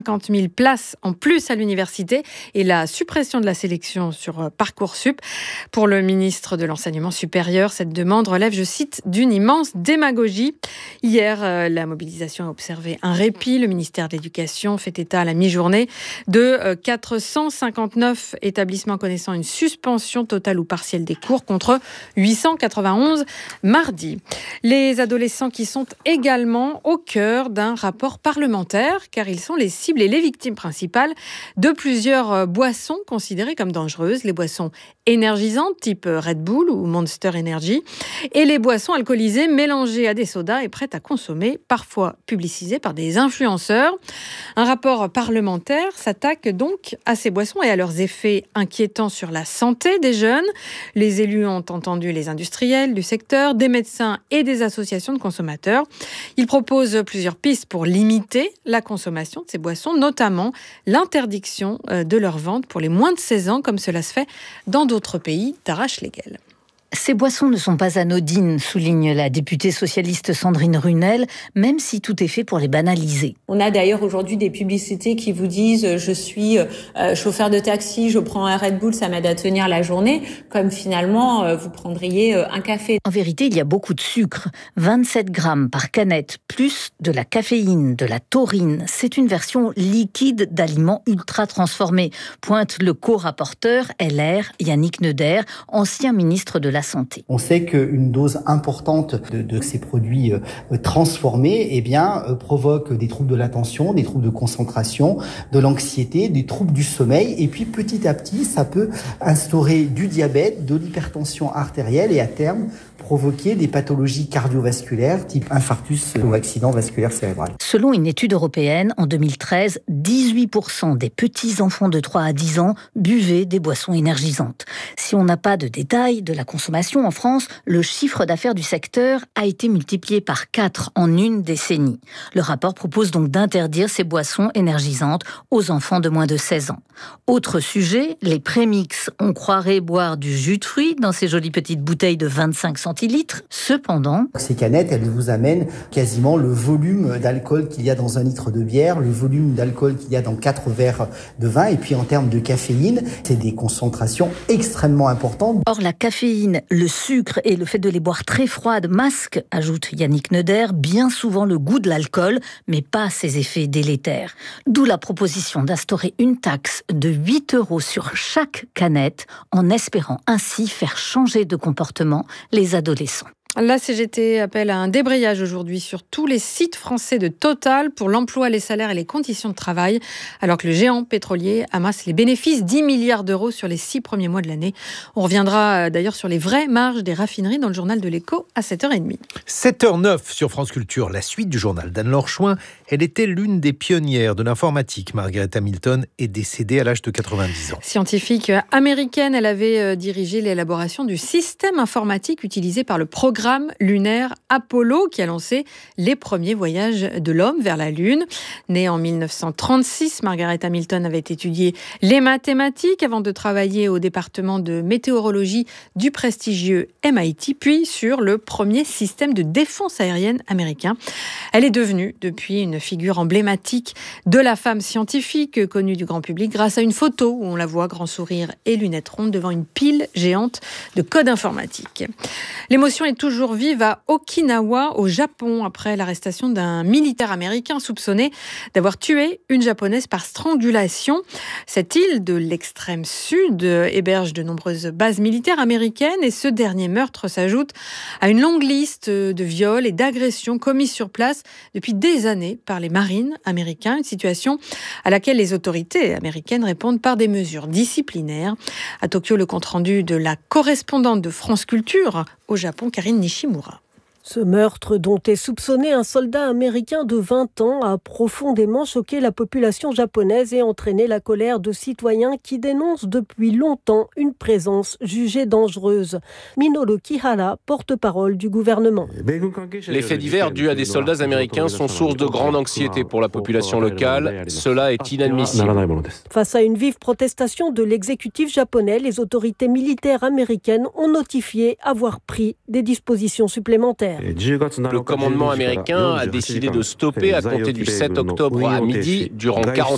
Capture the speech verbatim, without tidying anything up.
cinquante mille places en plus à l'université et la suppression de la sélection sur Parcoursup. Pour le ministre de l'Enseignement supérieur, cette demande relève, je cite, d'une immense démagogie. Hier, la mobilisation a observé un répit. Le ministère de l'Éducation fait état à la mi-journée de quatre cent cinquante-neuf établissements connaissant une suspension totale ou partielle des cours contre huit cent quatre-vingt-onze mardi. Les adolescents qui sont également au cœur d'un rapport parlementaire, car ils sont les cibles et les victimes principales de plusieurs boissons considérées comme dangereuses. Les boissons énergisantes type Red Bull ou Monster Energy et les boissons alcoolisées mélangées à des sodas et prêtes à consommer, parfois publicisées par des influenceurs. Un rapport parlementaire s'attaque donc à ces boissons et à leurs effets inquiétants sur la santé des jeunes. Les élus ont entendu les industriels du secteur, des médecins et des associations de consommateurs. Ils proposent plusieurs pistes pour limiter la consommation de ces boissons, notamment l'interdiction de leur vente pour les moins de seize ans, comme cela se fait dans d'autres pays d'Arrache-Léguel. Ces boissons ne sont pas anodines, souligne la députée socialiste Sandrine Runel, même si tout est fait pour les banaliser. On a d'ailleurs aujourd'hui des publicités qui vous disent « je suis euh, chauffeur de taxi, je prends un Red Bull, ça m'aide à tenir la journée », comme finalement euh, vous prendriez euh, un café. En vérité, il y a beaucoup de sucre, vingt-sept grammes par canette, plus de la caféine, de la taurine. C'est une version liquide d'aliments ultra transformés, pointe le co-rapporteur L R, Yannick Neuder, ancien ministre de la Santé. On sait qu'une dose importante de, de ces produits euh, transformés eh bien, euh, provoque des troubles de l'attention, des troubles de concentration, de l'anxiété, des troubles du sommeil. Et puis petit à petit, ça peut instaurer du diabète, de l'hypertension artérielle et à terme provoquer des pathologies cardiovasculaires type infarctus ou accident vasculaire cérébral. Selon une étude européenne, en deux mille treize, dix-huit pour cent des petits-enfants de trois à dix ans buvaient des boissons énergisantes. Si on n'a pas de détails de la consommation en France, le chiffre d'affaires du secteur a été multiplié par quatre en une décennie. Le rapport propose donc d'interdire ces boissons énergisantes aux enfants de moins de seize ans. Autre sujet, les prémix. On croirait boire du jus de fruits dans ces jolies petites bouteilles de vingt-cinq centilitres. Cependant, ces canettes, elles vous amènent quasiment le volume d'alcool qu'il y a dans un litre de bière, le volume d'alcool qu'il y a dans quatre verres de vin. Et puis en termes de caféine, c'est des concentrations extrêmement importantes. Or, la caféine, le sucre et le fait de les boire très froides masquent, ajoute Yannick Neuder, bien souvent le goût de l'alcool, mais pas ses effets délétères. D'où la proposition d'instaurer une taxe de huit euros sur chaque canette, en espérant ainsi faire changer de comportement les adolescents. La C G T appelle à un débrayage aujourd'hui sur tous les sites français de Total pour l'emploi, les salaires et les conditions de travail, alors que le géant pétrolier amasse les bénéfices, dix milliards d'euros sur les six premiers mois de l'année. On reviendra d'ailleurs sur les vraies marges des raffineries dans le journal de l'Écho à sept heures trente. sept heures neuf sur France Culture, la suite du journal d'Anne-Laure Chouin. Elle était l'une des pionnières de l'informatique. Margaret Hamilton est décédée à l'âge de quatre-vingt-dix ans. Scientifique américaine, elle avait dirigé l'élaboration du système informatique utilisé par le programme lunaire Apollo qui a lancé les premiers voyages de l'homme vers la Lune. Née en mille neuf cent trente-six, Margaret Hamilton avait étudié les mathématiques avant de travailler au département de météorologie du prestigieux M I T, puis sur le premier système de défense aérienne américain. Elle est devenue depuis une figure emblématique de la femme scientifique connue du grand public grâce à une photo où on la voit grand sourire et lunettes rondes devant une pile géante de code informatique. L'émotion est toujours Toujours vive à Okinawa, au Japon, après l'arrestation d'un militaire américain soupçonné d'avoir tué une japonaise par strangulation. Cette île de l'extrême sud héberge de nombreuses bases militaires américaines et ce dernier meurtre s'ajoute à une longue liste de viols et d'agressions commises sur place depuis des années par les marines américains. Une situation à laquelle les autorités américaines répondent par des mesures disciplinaires. À Tokyo, le compte-rendu de la correspondante de France Culture au Japon, Karine Nishimura. Ce meurtre, dont est soupçonné un soldat américain de vingt ans, a profondément choqué la population japonaise et entraîné la colère de citoyens qui dénoncent depuis longtemps une présence jugée dangereuse. Minoru Kihara, porte-parole du gouvernement. Les faits divers dus à des soldats américains sont source de grande anxiété pour la population locale. Cela est inadmissible. Face à une vive protestation de l'exécutif japonais, les autorités militaires américaines ont notifié avoir pris des dispositions supplémentaires. Le commandement américain a décidé de stopper à compter du sept octobre à midi, durant quarante